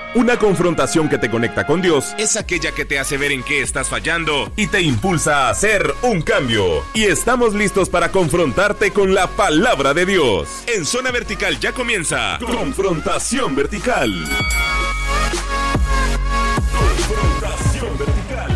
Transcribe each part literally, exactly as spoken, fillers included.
Una confrontación que te conecta con Dios es aquella que te hace ver en qué estás fallando y te impulsa a hacer un cambio. Y estamos listos para confrontarte con la palabra de Dios. En Zona Vertical ya comienza Confrontación Vertical. Confrontación Vertical.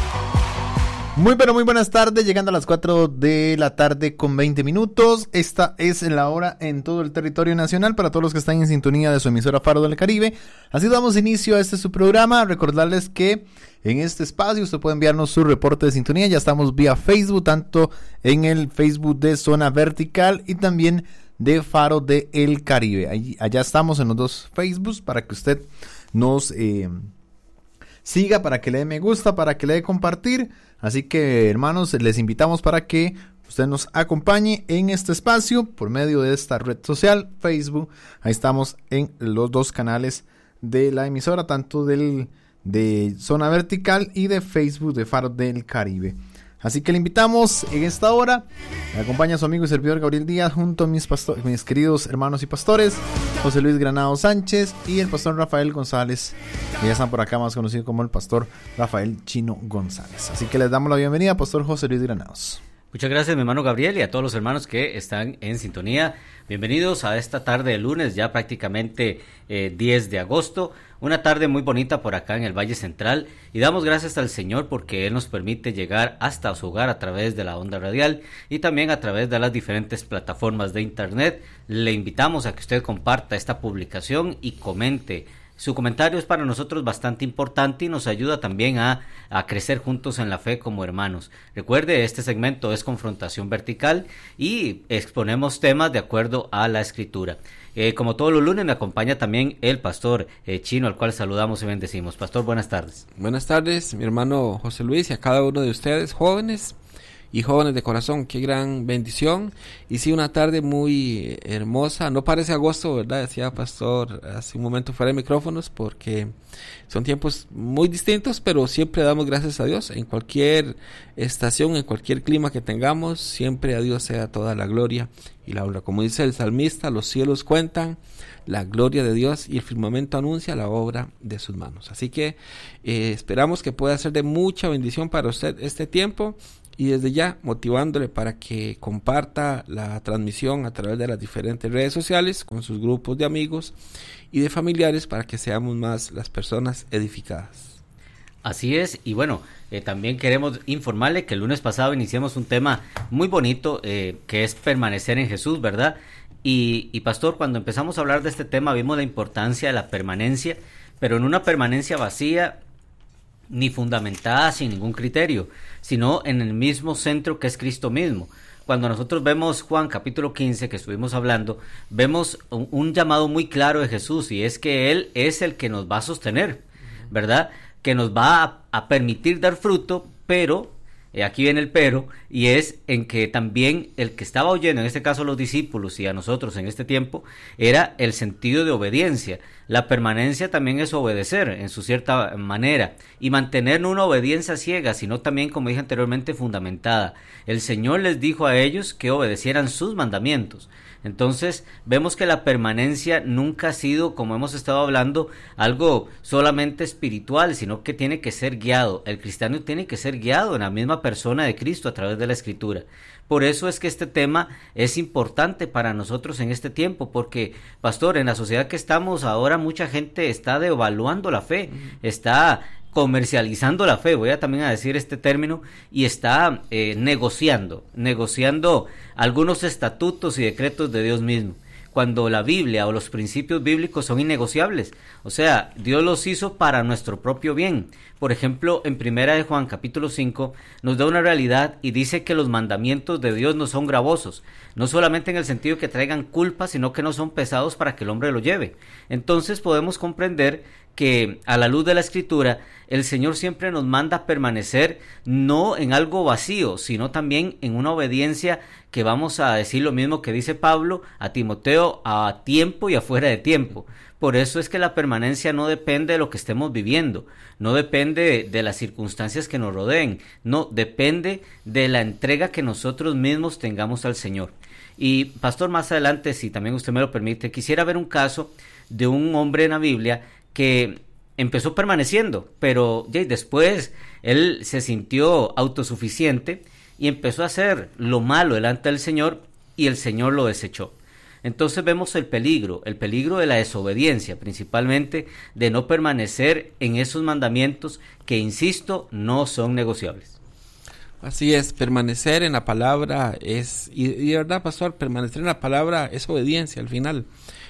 Muy pero muy buenas tardes, llegando a las cuatro de la tarde con veinte minutos. Esta es la hora en todo el territorio nacional para todos los que están en sintonía de su emisora Faro del Caribe. Así damos inicio a este su programa. Recordarles que en este espacio usted puede enviarnos su reporte de sintonía. Ya estamos vía Facebook, tanto en el Facebook de Zona Vertical y también de Faro del Caribe. Allí, allá estamos en los dos Facebooks para que usted nos eh, siga, para que le dé me gusta, para que le dé compartir. Así que, hermanos, les invitamos para que usted nos acompañe en este espacio por medio de esta red social, Facebook. Ahí estamos en los dos canales de la emisora, tanto del de Zona Vertical y de Facebook de Faro del Caribe. Así que le invitamos en esta hora. Me acompaña su amigo y servidor Gabriel Díaz junto a mis, pastor, mis queridos hermanos y pastores, José Luis Granado Sánchez y el pastor Rafael González, que ya están por acá, más conocido como el pastor Rafael Chino González. Así que les damos la bienvenida, pastor José Luis Granados. Muchas gracias, mi hermano Gabriel, y a todos los hermanos que están en sintonía. Bienvenidos a esta tarde de lunes, ya prácticamente eh, diez de agosto. Una tarde muy bonita por acá en el Valle Central, y damos gracias al Señor porque Él nos permite llegar hasta su hogar a través de la onda radial y también a través de las diferentes plataformas de internet. Le invitamos a que usted comparta esta publicación y comente. Su comentario es para nosotros bastante importante y nos ayuda también a, a crecer juntos en la fe como hermanos. Recuerde, este segmento es Confrontación Vertical y exponemos temas de acuerdo a la Escritura. Eh, como todos los lunes me acompaña también el pastor eh, Chino, al cual saludamos y bendecimos. Pastor, buenas tardes. Buenas tardes, mi hermano José Luis, y a cada uno de ustedes, jóvenes y jóvenes de corazón. Qué gran bendición. Y sí, una tarde muy hermosa. No parece agosto, ¿verdad? Decía pastor hace un momento fuera de micrófonos, porque son tiempos muy distintos, pero siempre damos gracias a Dios. En cualquier estación, en cualquier clima que tengamos, siempre a Dios sea toda la gloria y la honra. Como dice el salmista, los cielos cuentan la gloria de Dios y el firmamento anuncia la obra de sus manos. Así que eh, esperamos que pueda ser de mucha bendición para usted este tiempo. Y desde ya motivándole para que comparta la transmisión a través de las diferentes redes sociales con sus grupos de amigos y de familiares para que seamos más las personas edificadas. Así es, y bueno, eh, también queremos informarle que el lunes pasado iniciamos un tema muy bonito eh, que es permanecer en Jesús, ¿verdad? Y, y pastor, cuando empezamos a hablar de este tema vimos la importancia de la permanencia, pero en una permanencia vacía ni fundamentada sin ningún criterio, sino en el mismo centro que es Cristo mismo. Cuando nosotros vemos Juan capítulo quince, que estuvimos hablando, vemos un, un llamado muy claro de Jesús, y es que Él es el que nos va a sostener, ¿verdad? Que nos va a, a permitir dar fruto, pero, eh, aquí viene el pero, y es en que también el que estaba oyendo, en este caso los discípulos y a nosotros en este tiempo, era el sentido de obediencia. La permanencia también es obedecer en su cierta manera y mantener no una obediencia ciega, sino también, como dije anteriormente, fundamentada. El Señor les dijo a ellos que obedecieran sus mandamientos. Entonces vemos que la permanencia nunca ha sido, como hemos estado hablando, algo solamente espiritual, sino que tiene que ser guiado. El cristiano tiene que ser guiado en la misma persona de Cristo a través de la Escritura. Por eso es que este tema es importante para nosotros en este tiempo, porque, pastor, en la sociedad que estamos ahora mucha gente está devaluando la fe, está comercializando la fe, voy a también a decir este término, y está eh, negociando, negociando algunos estatutos y decretos de Dios mismo, cuando la Biblia o los principios bíblicos son innegociables. O sea, Dios los hizo para nuestro propio bien. Por ejemplo, en Primera de Juan capítulo cinco nos da una realidad y dice que los mandamientos de Dios no son gravosos, no solamente en el sentido que traigan culpa, sino que no son pesados para que el hombre lo lleve. Entonces podemos comprender que a la luz de la Escritura el Señor siempre nos manda a permanecer no en algo vacío, sino también en una obediencia que vamos a decir lo mismo que dice Pablo a Timoteo, a tiempo y afuera de tiempo. Por eso es que la permanencia no depende de lo que estemos viviendo, no depende de, de las circunstancias que nos rodeen, no, depende de la entrega que nosotros mismos tengamos al Señor. Y pastor, más adelante, si también usted me lo permite, quisiera ver un caso de un hombre en la Biblia que empezó permaneciendo, pero ya, después él se sintió autosuficiente y empezó a hacer lo malo delante del Señor y el Señor lo desechó. Entonces vemos el peligro, el peligro de la desobediencia, principalmente de no permanecer en esos mandamientos que, insisto, no son negociables. Así es, permanecer en la palabra es, y, y de verdad, pastor, permanecer en la palabra es obediencia al final,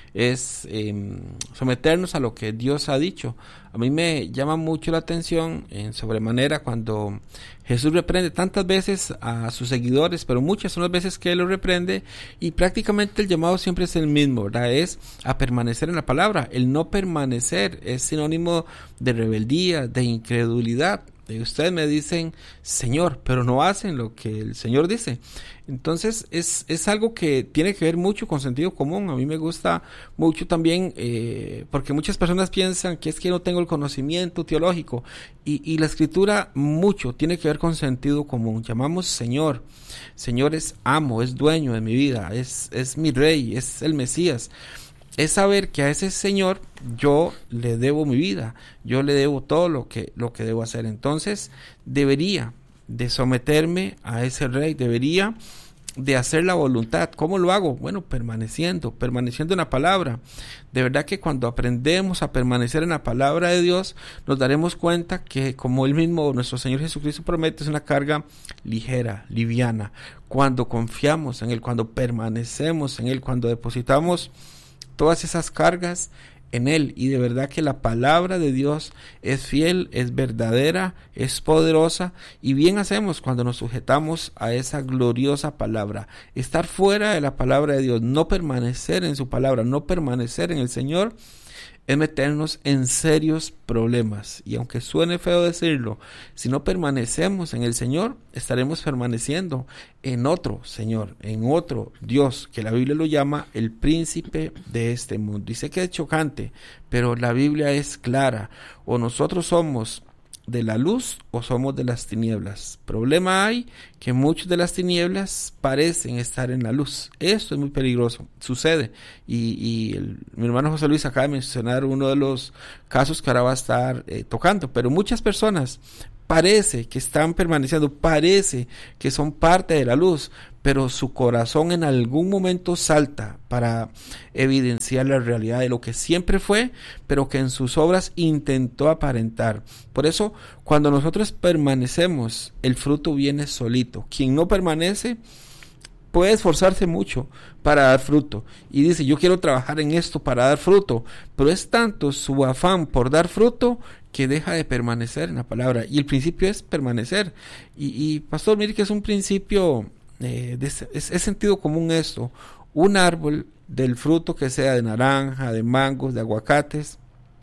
es eh, someternos a lo que Dios ha dicho. A mí me llama mucho la atención en sobremanera cuando Jesús reprende tantas veces a sus seguidores, pero muchas son las veces que Él los reprende y prácticamente el llamado siempre es el mismo, ¿verdad? Es a permanecer en la palabra. El no permanecer es sinónimo de rebeldía, de incredulidad. Y ustedes me dicen, Señor, pero no hacen lo que el Señor dice. Entonces es, es algo que tiene que ver mucho con sentido común. A mí me gusta mucho también, eh, porque muchas personas piensan que es que no tengo el conocimiento teológico. Y, y la Escritura mucho tiene que ver con sentido común. Llamamos Señor. Señor es amo, es dueño de mi vida, es, es mi rey, es el Mesías. Es saber que a ese Señor yo le debo mi vida, yo le debo todo lo que, lo que debo hacer. Entonces debería de someterme a ese Rey, debería de hacer la voluntad. ¿Cómo lo hago? Bueno, permaneciendo, permaneciendo en la palabra. De verdad que cuando aprendemos a permanecer en la palabra de Dios, nos daremos cuenta que, como Él mismo, nuestro Señor Jesucristo promete, es una carga ligera, liviana. Cuando confiamos en Él, cuando permanecemos en Él, cuando depositamos todas esas cargas en Él, y de verdad que la palabra de Dios es fiel, es verdadera, es poderosa, y bien hacemos cuando nos sujetamos a esa gloriosa palabra. Estar fuera de la palabra de Dios, no permanecer en su palabra, no permanecer en el Señor, es meternos en serios problemas. Y aunque suene feo decirlo, si no permanecemos en el Señor, estaremos permaneciendo en otro Señor, en otro Dios, que la Biblia lo llama el príncipe de este mundo. Y sé que es chocante, pero la Biblia es clara. O nosotros somos de la luz o somos de las tinieblas. Problema hay que muchos de las tinieblas parecen estar en la luz. Esto es muy peligroso, sucede. Y, y el, mi hermano José Luis acaba de mencionar uno de los casos que ahora va a estar eh, tocando, pero muchas personas parece que están permaneciendo, parece que son parte de la luz, pero su corazón en algún momento salta para evidenciar la realidad de lo que siempre fue, pero que en sus obras intentó aparentar. Por eso, cuando nosotros permanecemos, el fruto viene solito. Quien no permanece puede esforzarse mucho para dar fruto y dice, yo quiero trabajar en esto para dar fruto, pero es tanto su afán por dar fruto que deja de permanecer en la palabra. Y el principio es permanecer. Y, y pastor, mire que es un principio, eh, de, es, es sentido común esto. Un árbol del fruto que sea de naranja, de mangos, de aguacates,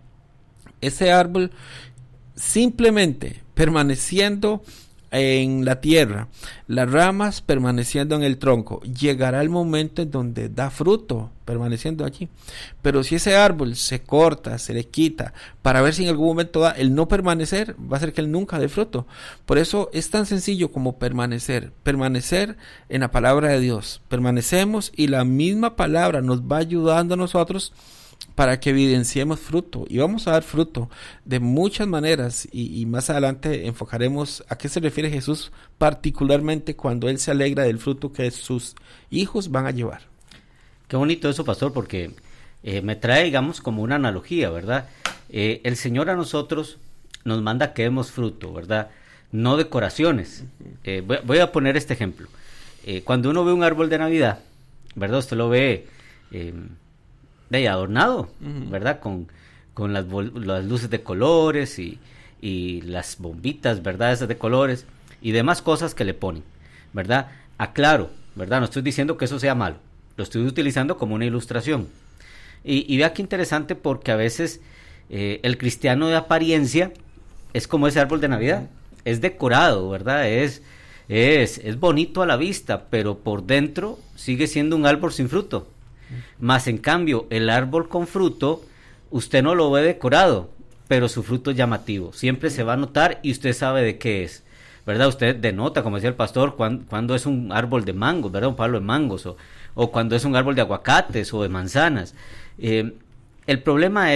ese árbol simplemente permaneciendo en la tierra, las ramas permaneciendo en el tronco, llegará el momento en donde da fruto permaneciendo allí. Pero si ese árbol se corta, se le quita para ver si en algún momento da, el no permanecer va a hacer que él nunca dé fruto. Por eso es tan sencillo como permanecer, permanecer en la palabra de Dios. Permanecemos y la misma palabra nos va ayudando a nosotros para que evidenciemos fruto, y vamos a dar fruto de muchas maneras, y, y más adelante enfocaremos a qué se refiere Jesús particularmente cuando Él se alegra del fruto que sus hijos van a llevar. Qué bonito eso, pastor, porque eh, me trae, digamos, como una analogía, ¿verdad? Eh, el Señor a nosotros nos manda que demos fruto, ¿verdad? No decoraciones. Eh, voy, voy a poner este ejemplo. Eh, cuando uno ve un árbol de Navidad, ¿verdad? Usted lo ve Eh, de ahí adornado, uh-huh. ¿verdad? Con, con las, bol- las luces de colores y, y las bombitas, ¿verdad? Esas de colores y demás cosas que le ponen, ¿verdad? Aclaro, ¿verdad? No estoy diciendo que eso sea malo, lo estoy utilizando como una ilustración. Y, y vea qué interesante, porque a veces eh, el cristiano de apariencia es como ese árbol de Navidad, uh-huh. es decorado, ¿verdad? Es, es, es bonito a la vista, pero por dentro sigue siendo un árbol sin fruto. Más en cambio, el árbol con fruto, usted no lo ve decorado, pero su fruto es llamativo, siempre se va a notar y usted sabe de qué es, ¿verdad? Usted denota, como decía el pastor, cuando, cuando es un árbol de mangos, ¿verdad? Un palo de mangos, o, o cuando es un árbol de aguacates o de manzanas. Eh, el problema es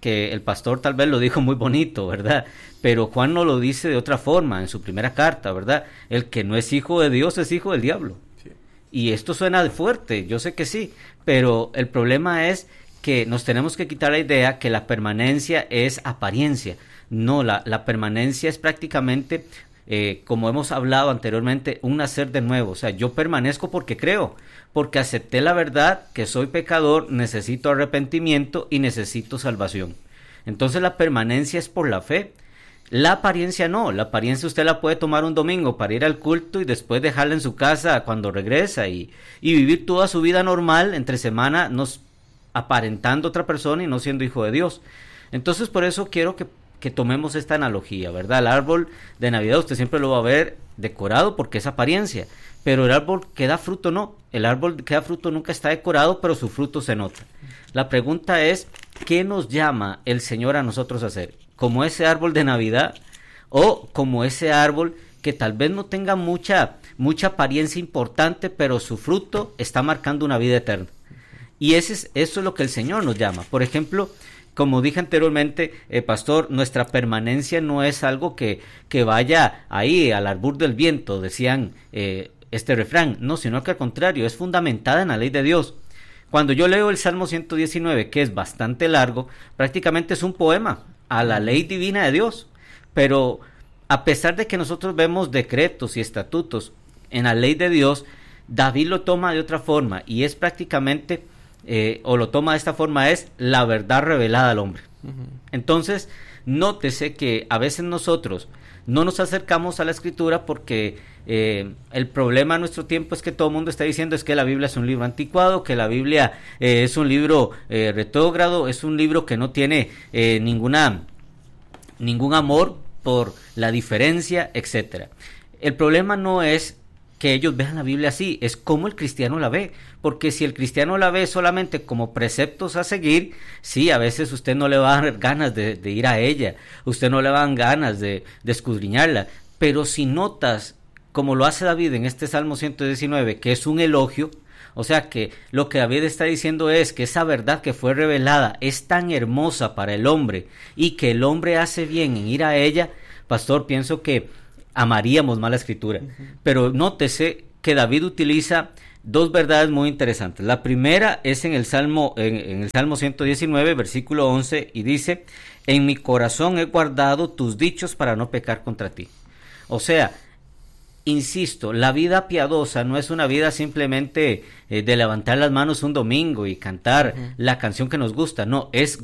que el pastor tal vez lo dijo muy bonito, ¿verdad? Pero Juan no lo dice de otra forma en su primera carta, ¿verdad? El que no es hijo de Dios es hijo del diablo. Sí. Y esto suena fuerte, yo sé que sí, pero el problema es que nos tenemos que quitar la idea que la permanencia es apariencia. No, la, la permanencia es prácticamente, eh, como hemos hablado anteriormente, un nacer de nuevo. O sea, yo permanezco porque creo, porque acepté la verdad que soy pecador, necesito arrepentimiento y necesito salvación. Entonces la permanencia es por la fe. La apariencia no, la apariencia usted la puede tomar un domingo para ir al culto y después dejarla en su casa cuando regresa y, y vivir toda su vida normal entre semana, nos aparentando otra persona y no siendo hijo de Dios. Entonces por eso quiero que, que tomemos esta analogía, ¿verdad? El árbol de Navidad usted siempre lo va a ver decorado porque es apariencia, pero el árbol que da fruto no, el árbol que da fruto nunca está decorado, pero su fruto se nota. La pregunta es, ¿qué nos llama el Señor a nosotros a hacer? ¿Como ese árbol de Navidad o como ese árbol que tal vez no tenga mucha, mucha apariencia importante, pero su fruto está marcando una vida eterna? Y ese es, eso es lo que el Señor nos llama. Por ejemplo, como dije anteriormente, eh, pastor, nuestra permanencia no es algo que, que vaya ahí al albur del viento, decían eh, este refrán, no, sino que al contrario, es fundamentada en la ley de Dios. Cuando yo leo el Salmo ciento diecinueve, que es bastante largo, prácticamente es un poema a la ley divina de Dios, pero a pesar de que nosotros vemos decretos y estatutos en la ley de Dios, David lo toma de otra forma y es prácticamente... Eh, o lo toma de esta forma, es la verdad revelada al hombre. Uh-huh. Entonces, nótese que a veces nosotros no nos acercamos a la escritura porque eh, el problema en nuestro tiempo es que todo el mundo está diciendo es que la Biblia es un libro anticuado, que la Biblia eh, es un libro eh, retrógrado, es un libro que no tiene eh, ninguna ningún amor por la diferencia, etcétera. El problema no es que ellos vean la Biblia así, es como el cristiano la ve, porque si el cristiano la ve solamente como preceptos a seguir, sí, a veces usted no le va a dar ganas de, de ir a ella, usted no le va a dar ganas de, de escudriñarla, pero si notas, como lo hace David en este Salmo ciento diecinueve, que es un elogio, o sea que lo que David está diciendo es que esa verdad que fue revelada es tan hermosa para el hombre y que el hombre hace bien en ir a ella, pastor, pienso que amaríamos más la escritura. Uh-huh. Pero nótese que David utiliza dos verdades muy interesantes. La primera es en el Salmo, en, en el Salmo ciento diecinueve, versículo once, y dice, en mi corazón he guardado tus dichos para no pecar contra ti. O sea, insisto, la vida piadosa no es una vida simplemente eh, de levantar las manos un domingo y cantar uh-huh. la canción que nos gusta, no, es